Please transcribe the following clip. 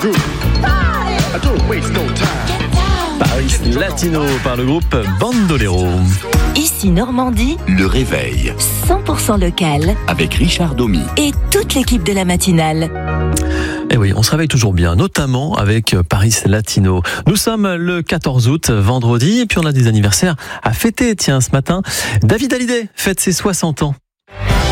groove. I don't waste no time. Paris Latino par le groupe Bandolero. Ici Normandie, Le réveil 100% local avec Richard Domy. et toute l'équipe de la matinale. Et oui, on se réveille toujours bien, notamment avec Paris Latino. Nous sommes le 14 août, vendredi, et puis on a des anniversaires à fêter. Tiens, ce matin, David Hallyday fête ses 60 ans.